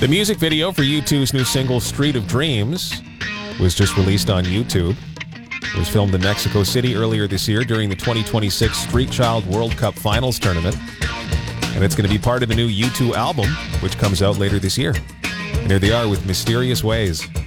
The music video for U2's new single, Street of Dreams, was just released on YouTube. It was filmed in Mexico City earlier this year during the 2026 Street Child World Cup Finals Tournament. And it's going to be part of the new U2 album, which comes out later this year. And here they are with Mysterious Ways.